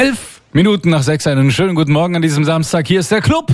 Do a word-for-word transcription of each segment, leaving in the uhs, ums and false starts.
Elf Minuten nach sechs, einen schönen guten Morgen an diesem Samstag. Hier ist der Club.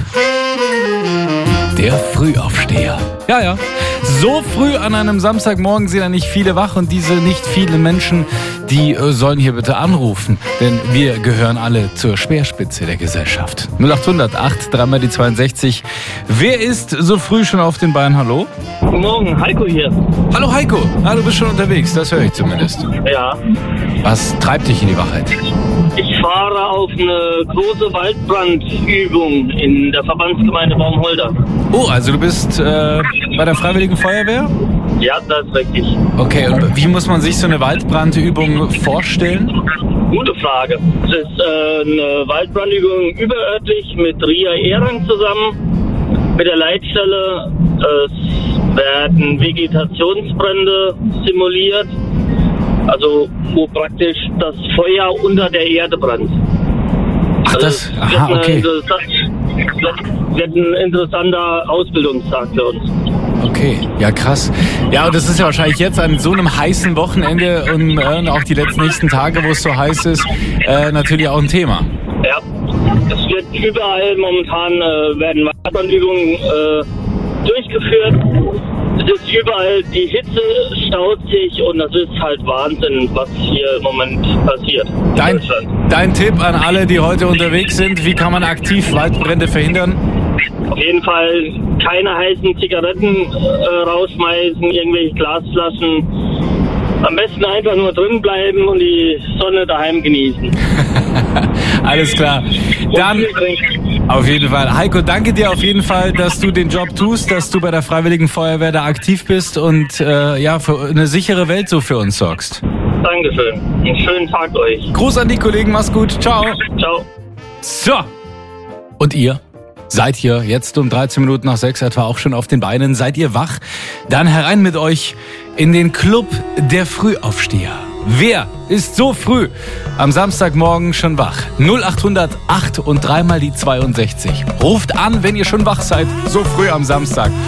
Der Frühaufsteher. Ja, ja. So früh an einem Samstagmorgen sind ja nicht viele wach und diese nicht viele Menschen, die äh, sollen hier bitte anrufen, denn wir gehören alle zur Speerspitze der Gesellschaft. null acht hundert acht, dreimal die zweiundsechzig. Wer ist so früh schon auf den Beinen? Hallo? Guten Morgen, Heiko hier. Hallo Heiko. Ah, du bist schon unterwegs, das höre ich zumindest. Ja. Was treibt dich in die Wachheit? Ich fahre auf eine große Waldbrandübung in der Verbandsgemeinde Baumholder. Oh, also du bist äh, bei der Freiwilligen Feuerwehr? Ja, das ist richtig. Okay, und wie muss man sich so eine Waldbrandübung vorstellen? Gute Frage. Es ist äh, eine Waldbrandübung überörtlich mit R I A-Ehrang zusammen, mit der Leitstelle. Es werden Vegetationsbrände simuliert, also wo praktisch das Feuer unter der Erde brennt. Ach, das, aha, okay. Das wird ein interessanter Ausbildungstag für uns. Okay, ja krass. Ja, und das ist ja wahrscheinlich jetzt an so einem heißen Wochenende und äh, auch die letzten nächsten Tage, wo es so heiß ist, äh, natürlich auch ein Thema. Ja, es wird überall momentan äh, werden Waldbrandübungen äh, durchgeführt. Es ist überall, die Hitze staut sich und das ist halt Wahnsinn, was hier im Moment passiert. Dein, dein Tipp an alle, die heute unterwegs sind, wie kann man aktiv Waldbrände verhindern? Auf jeden Fall keine heißen Zigaretten äh, rausschmeißen, irgendwelche Glasflaschen. Am besten einfach nur drin bleiben und die Sonne daheim genießen. Alles klar. Dann auf jeden Fall. Heiko, danke dir auf jeden Fall, dass du den Job tust, dass du bei der Freiwilligen Feuerwehr da aktiv bist und äh, ja für eine sichere Welt so für uns sorgst. Dankeschön. Einen schönen Tag euch. Gruß an die Kollegen, mach's gut. Ciao. Ciao. So. Und ihr? Seid ihr jetzt um dreizehn Minuten nach sechs etwa auch schon auf den Beinen? Seid ihr wach? Dann herein mit euch in den Club der Frühaufsteher. Wer ist so früh am Samstagmorgen schon wach? null acht hundert acht und dreimal die zweiundsechzig. Ruft an, wenn ihr schon wach seid, so früh am Samstag.